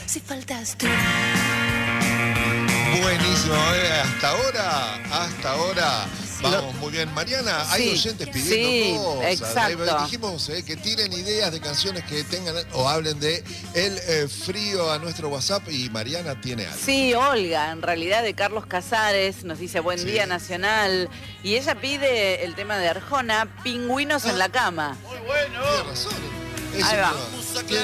si faltas tú. Buenísimo, hasta ahora. Vamos muy bien. Mariana, hay oyentes pidiendo cosas. Exacto. Dijimos que tiren ideas de canciones que tengan o hablen de el frío a nuestro WhatsApp y Mariana tiene algo. Sí, Olga, en realidad de Carlos Casares, nos dice buen día nacional. Y ella pide el tema de Arjona, Pingüinos en la cama. Muy bueno. Tiene razón. Ahí va.